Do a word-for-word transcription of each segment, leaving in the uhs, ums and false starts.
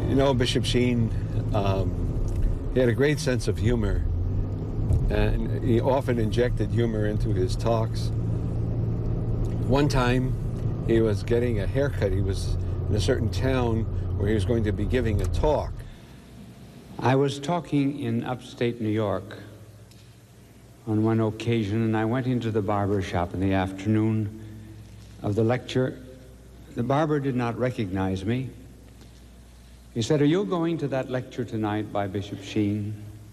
You know, Bishop Sheen, um, he had a great sense of humor, and he often injected humor into his talks. One time, he was getting a haircut. He was in a certain town where he was going to be giving a talk. I was talking in upstate New York on one occasion, and I went into the barber shop in the afternoon of the lecture. The barber did not recognize me. He said, "Are you going to that lecture tonight by Bishop Sheen?"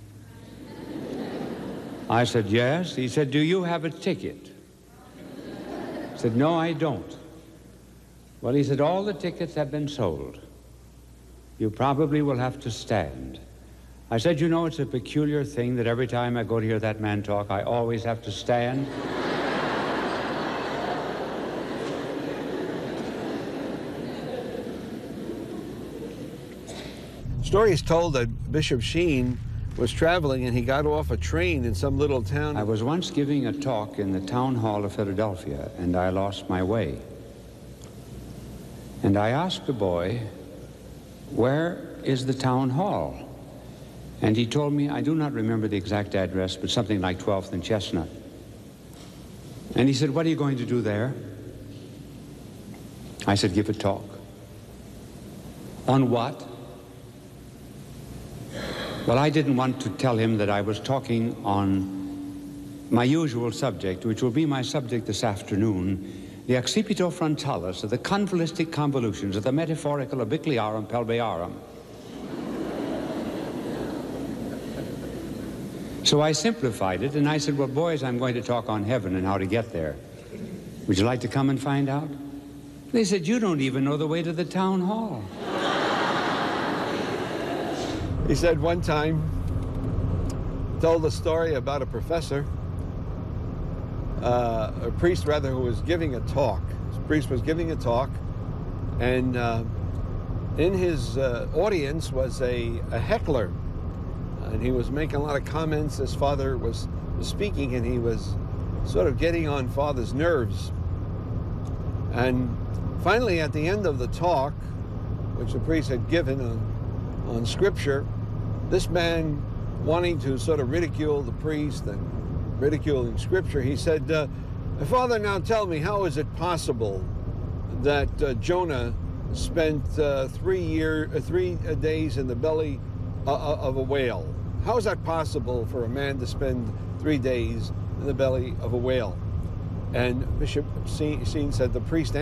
I said, "Yes." He said, "Do you have a ticket?" I said, "No, I don't." Well, he said, "All the tickets have been sold. You probably will have to stand." I said, "You know, it's a peculiar thing that every time I go to hear that man talk, I always have to stand." Story is told that Bishop Sheen was traveling and he got off a train in some little town. I was once giving a talk in the town hall of Philadelphia, and I lost my way. And I asked a boy, "Where is the town hall?" And he told me, I do not remember the exact address, but something like twelfth and Chestnut. And he said, "What are you going to do there?" I said, "Give a talk." "On what?" Well, I didn't want to tell him that I was talking on my usual subject, which will be my subject this afternoon, the accipito frontalis of the convolistic convolutions of the metaphorical obliquarum pelvearum. So I simplified it, and I said, "Well, boys, I'm going to talk on heaven and how to get there. Would you like to come and find out?" They said, "You don't even know the way to the town hall." He said one time, told a story about a professor, uh, a priest rather, who was giving a talk. This priest was giving a talk, and uh, in his uh, audience was a, a heckler, and he was making a lot of comments as Father was, was speaking, and he was sort of getting on Father's nerves. And finally, at the end of the talk, which the priest had given on on Scripture, this man, wanting to sort of ridicule the priest and ridiculing Scripture, he said, uh, "Father, now tell me, how is it possible that uh, Jonah spent uh, three year, uh, three uh, days in the belly uh, of a whale? How is that possible for a man to spend three days in the belly of a whale?" And Bishop Sheen said, the priest